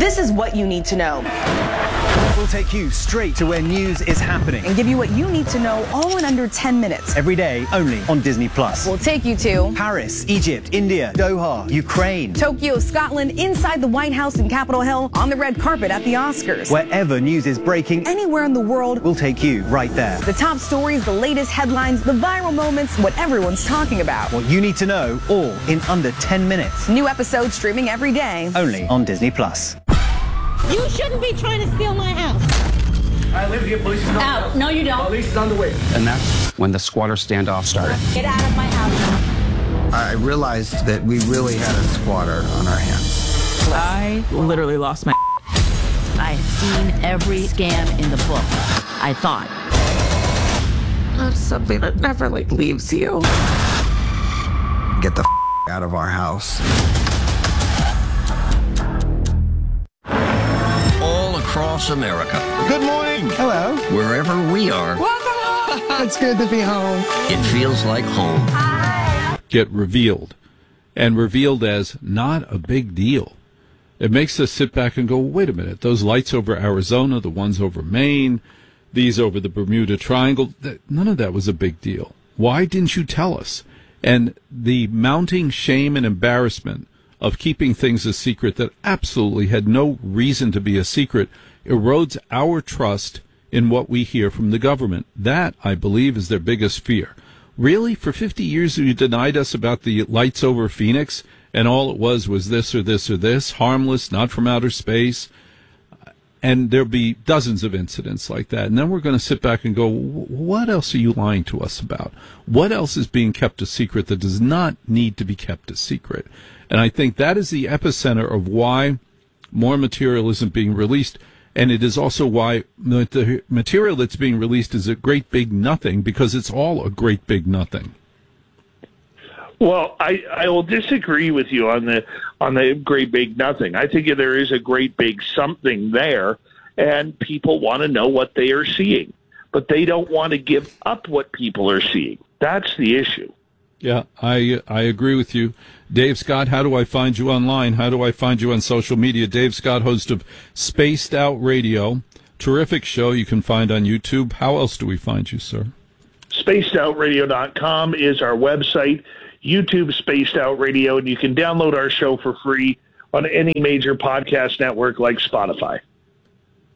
This is what you need to know. We'll take you straight to where news is happening And give you what you need to know all in under 10 minutes. every day, only on Disney+. We'll take you to Paris, Egypt, India, Doha, Ukraine. Tokyo, Scotland, inside the White House in Capitol Hill, on the red carpet at the Oscars. Wherever news is breaking, Anywhere in the world, we'll take you right there. the top stories, the latest headlines, the viral moments, what everyone's talking about. What you need to know, all in under 10 minutes. New episodes streaming every day. Only on Disney+. You shouldn't be trying to steal my house. I live here. Police is not Out. No, you don't. Police is on the way. And that's when the squatter standoff started. Get out of my house. I realized that we really had a squatter on our hands. I literally lost my. I have seen every scam in the book. I thought. That's something that never leaves you. Get the out of our house. All across America, Good morning. Hello. wherever we are, It's good to be home. it feels like home. Get revealed, and revealed as not a big deal. It makes us sit back and go, wait a minute, those lights over Arizona, the ones over Maine, these over the Bermuda Triangle, none of that was a big deal. Why didn't you tell us? And the mounting shame and embarrassment of keeping things a secret that absolutely had no reason to be a secret erodes our trust in what we hear from the government. That, I believe, is their biggest fear. Really? For 50 years you denied us about the lights over Phoenix, and all it was this or this or this, harmless, not from outer space, and there'll be dozens of incidents like that. And then we're going to sit back and go, what else are you lying to us about? What else is being kept a secret that does not need to be kept a secret? And I think that is the epicenter of why more material isn't being released. And it is also why the material that's being released is a great big nothing, because it's all a great big nothing. Well, I will disagree with you on the great big nothing. I think there is a great big something there, and people want to know what they are seeing, but they don't want to give up what people are seeing. That's the issue. Yeah, I agree with you. Dave Scott, how do I find you online? How do I find you on social media? Dave Scott, host of Spaced Out Radio. Terrific show you can find on YouTube. How else do we find you, sir? SpacedOutRadio.com is our website. YouTube Spaced Out Radio, and you can download our show for free on any major podcast network like Spotify.